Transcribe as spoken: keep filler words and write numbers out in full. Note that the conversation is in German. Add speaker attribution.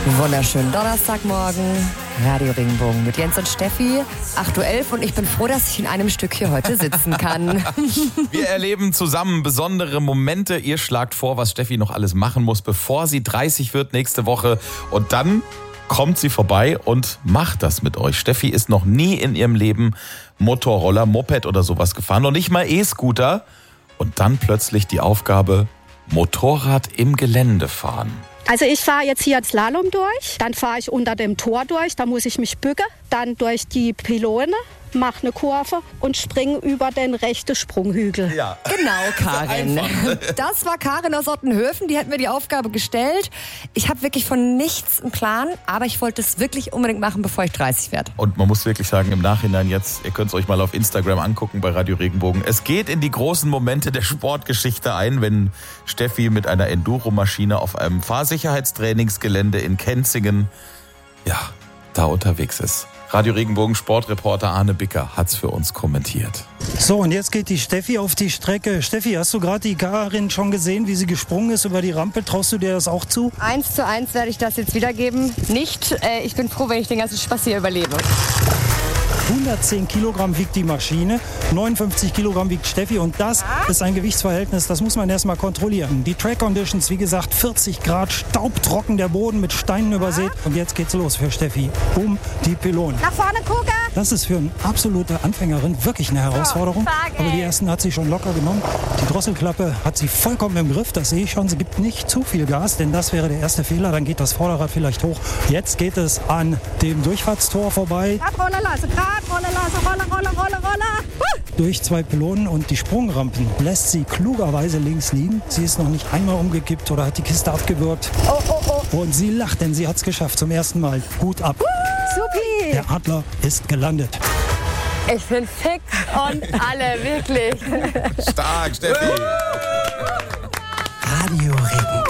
Speaker 1: Wunderschönen Donnerstagmorgen, Radio Regenbogen mit Jens und Steffi, acht Uhr elf und ich bin froh, dass ich in einem Stück hier heute sitzen kann.
Speaker 2: Wir erleben zusammen besondere Momente. Ihr schlagt vor, was Steffi noch alles machen muss, bevor sie dreißig wird nächste Woche. Und dann kommt sie vorbei und macht das mit euch. Steffi ist noch nie in ihrem Leben Motorroller, Moped oder sowas gefahren, noch nicht mal E-Scooter. Und dann plötzlich die Aufgabe, Motorrad im Gelände fahren.
Speaker 3: Also ich fahre jetzt hier Slalom durch, dann fahre ich unter dem Tor durch, da muss ich mich bücken, dann durch die Pylone, mache eine Kurve und springe über den rechten Sprunghügel.
Speaker 2: Ja.
Speaker 1: Genau, Karin. Das war Karin aus Ottenhöfen, die hat mir die Aufgabe gestellt. Ich habe wirklich von nichts einen Plan, aber ich wollte es wirklich unbedingt machen, bevor ich dreißig werde.
Speaker 2: Und man muss wirklich sagen, im Nachhinein jetzt, ihr könnt es euch mal auf Instagram angucken bei Radio Regenbogen. Es geht in die großen Momente der Sportgeschichte ein, wenn Steffi mit einer Enduro-Maschine auf einem Fahrsicherheitstrainingsgelände in Kenzingen, ja, da unterwegs ist. Radio Regenbogen Sportreporter Arne Bicker hat's für uns kommentiert.
Speaker 4: So, und jetzt geht die Steffi auf die Strecke. Steffi, hast du gerade die Karin schon gesehen, wie sie gesprungen ist über die Rampe? Traust du dir das auch zu?
Speaker 1: Eins zu eins werde ich das jetzt wiedergeben. Nicht, äh, ich bin froh, wenn ich den ganzen Spaß hier überlebe.
Speaker 4: hundertzehn Kilogramm wiegt die Maschine, neunundfünfzig Kilogramm wiegt Steffi und das ist ein Gewichtsverhältnis, das muss man erst mal kontrollieren. Die Track Conditions, wie gesagt, vierzig Grad, staubtrocken, der Boden mit Steinen übersät und jetzt geht's los für Steffi. Um die Pylonen.
Speaker 3: Nach vorne gucken!
Speaker 4: Das ist für eine absolute Anfängerin wirklich eine Herausforderung, aber die ersten hat sie schon locker genommen. Die Drosselklappe hat sie vollkommen im Griff, das sehe ich schon. Sie gibt nicht zu viel Gas, denn das wäre der erste Fehler, dann geht das Vorderrad vielleicht hoch. Jetzt geht es an dem Durchfahrtstor vorbei.
Speaker 3: Grad rollen lassen, grad rollen lassen, rolle, rolle, rolle, rolle.
Speaker 4: Durch zwei Pylonen und die Sprungrampen lässt sie klugerweise links liegen. Sie ist noch nicht einmal umgekippt oder hat die Kiste abgewürgt.
Speaker 3: Oh, oh, oh.
Speaker 4: Und sie lacht, denn sie hat es geschafft zum ersten Mal. Hut ab.
Speaker 3: Supi!
Speaker 4: Der Adler ist gelandet.
Speaker 1: Ich bin fick und alle, wirklich.
Speaker 2: Stark, Steffi!
Speaker 4: Radio Regen.